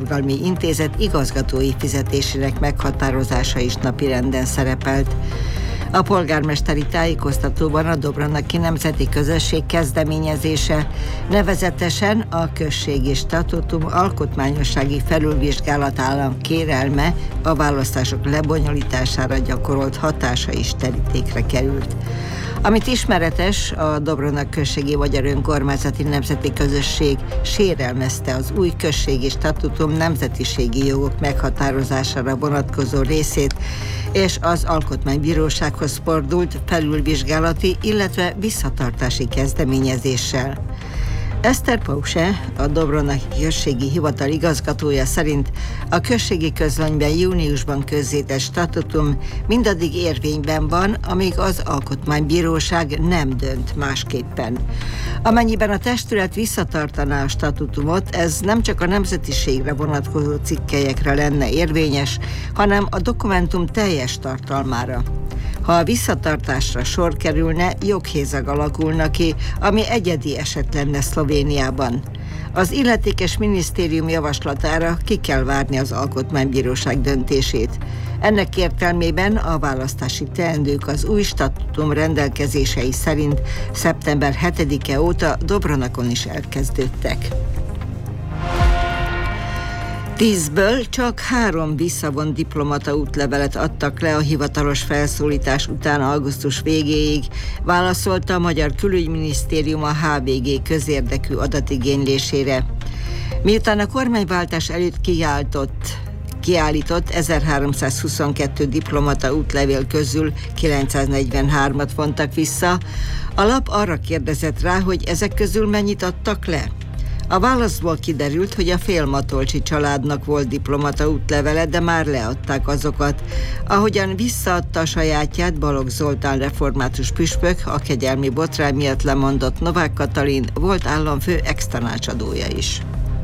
Idegenforgalmi Intézet igazgatói fizetésének meghatározása is napirenden szerepelt. A polgármesteri tájékoztatóban a Dobronaki Nemzeti Közösség kezdeményezése, nevezetesen a községi statutum alkotmányossági felülvizsgálatának kérelme a választások lebonyolítására gyakorolt hatása is terítékre került. Amit ismeretes, a Dobronak községi Magyar Önkormányzati Nemzeti Közösség sérelmezte az új községi statutum nemzetiségi jogok meghatározására vonatkozó részét, és az Alkotmánybírósághoz fordult felülvizsgálati, illetve visszatartási kezdeményezéssel. Eszter Pause, a Dobronaki Községi Hivatal igazgatója szerint a községi közlönyben júniusban közzétett statutum mindaddig érvényben van, amíg az Alkotmánybíróság nem dönt másképpen. Amennyiben a testület visszatartaná a statutumot, ez nem csak a nemzetiségre vonatkozó cikkelyekre lenne érvényes, hanem a dokumentum teljes tartalmára. Ha a visszatartásra sor kerülne, joghézag alakulna ki, ami egyedi eset lenne Szlovéniában. Az illetékes minisztérium javaslatára ki kell várni az Alkotmánybíróság döntését. Ennek értelmében a választási teendők az új statutum rendelkezései szerint szeptember 7-e óta Dobronakon is elkezdődtek. 10-ből csak 3 visszavont diplomata útlevelet adtak le a hivatalos felszólítás után augusztus végéig, válaszolta a Magyar Külügyminisztérium a HVG közérdekű adatigénylésére. Miután a kormányváltás előtt kiállított 1322 diplomata útlevél közül 943-at vontak vissza, a lap arra kérdezett rá, hogy ezek közül mennyit adtak le. A válaszból kiderült, hogy a Félmatolcsi családnak volt diplomata útlevele, de már leadták azokat. Ahogyan visszaadta a sajátját Balogh Zoltán református püspök, a kegyelmi botrány miatt lemondott Novák Katalin volt államfő ex-tanácsadója is.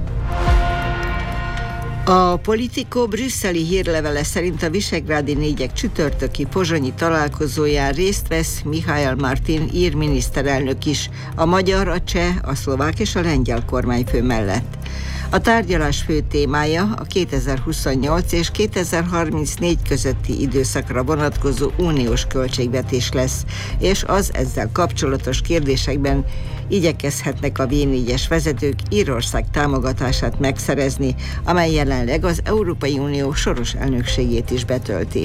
A Politico brüsszeli hírlevele szerint a visegrádi négyek csütörtöki pozsonyi találkozóján részt vesz Mihály Martin ír miniszterelnök is, a magyar, a cseh, a szlovák és a lengyel kormányfő mellett. A tárgyalás fő témája a 2028 és 2034 közötti időszakra vonatkozó uniós költségvetés lesz, és az ezzel kapcsolatos kérdésekben igyekezhetnek a V4-es vezetők Írország támogatását megszerezni, amely jelenleg az Európai Unió soros elnökségét is betölti.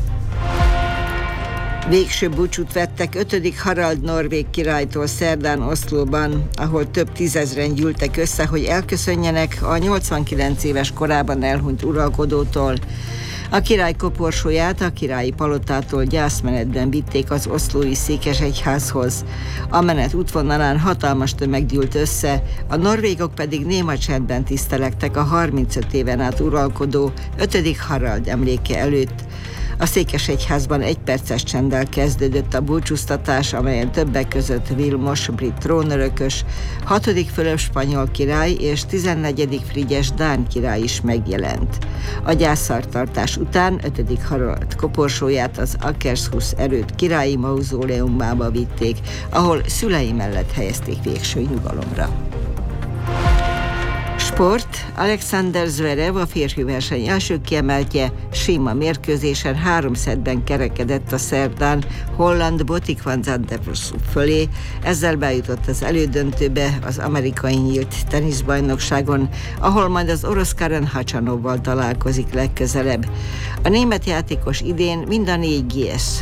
Végső búcsút vettek 5. Harald norvég királytól szerdán Oszlóban, ahol több tízezren gyűltek össze, hogy elköszönjenek a 89 éves korában elhunyt uralkodótól. A király koporsóját a királyi palotától gyászmenetben vitték az oszlói székesegyházhoz. A menet útvonalán hatalmas tömeg gyűlt össze, a norvégok pedig néma csendben tisztelegtek a 35 éven át uralkodó 5. Harald emléke előtt. A székesegyházban 1 perces csenddel kezdődött a búcsúztatás, amelyen többek között Vilmos, brit trónörökös, 6. Fülöp spanyol király és 14. Frigyes dán király is megjelent. A gyászszertartás után 5. Harald koporsóját az Akershus erőd királyi mauzóleumába vitték, ahol szülei mellett helyezték végső nyugalomra. Sport. Alexander Zverev, a férfi verseny első kiemeltje, sima mérkőzésen 3 szettben kerekedett a szerdán holland Botik van Zandt fölé, ezzel bejutott az elődöntőbe az amerikai nyílt teniszbajnokságon, ahol majd az orosz Karen Khachanovval találkozik legközelebb. A német játékos idén mind a 4 GS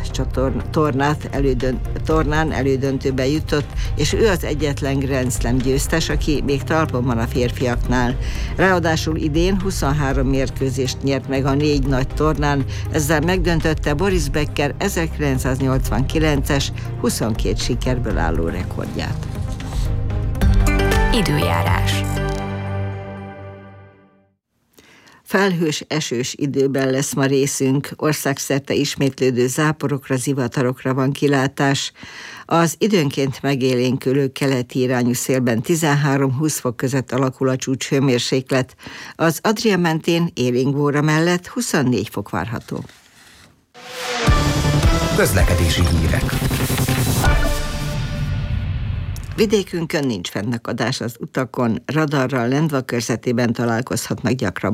tornán elődöntőbe jutott, és ő az egyetlen Grand Slam győztes, aki még talpon van a férfiaknál. Ráadásul idén 23 mérkőzést nyert meg a 4 nagy tornán, ezzel megdöntötte Boris Becker 1989-es 22 sikerből álló rekordját. Időjárás. Felhős, esős időben lesz ma részünk, országszerte ismétlődő záporokra, zivatarokra van kilátás. Az időnként megélénkülő keleti irányú szélben 13-20 fok között alakul a csúcshőmérséklet. Az Adria mentén élénkbóra mellett 24 fok várható. Közlekedési hírek. Vidékünkön nincs fennakadás az utakon, radarral Lendva körzetében találkozhatnak gyakran